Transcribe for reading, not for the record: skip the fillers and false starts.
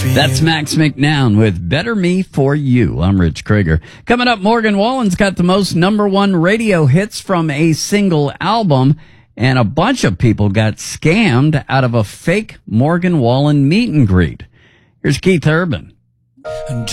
That's Max McNown with Better Me For You. I'm Rich Krieger. Coming up, Morgan Wallen's got the most number one radio hits from a single album, and a bunch of people got scammed out of a fake Morgan Wallen meet and greet. Here's Keith Urban.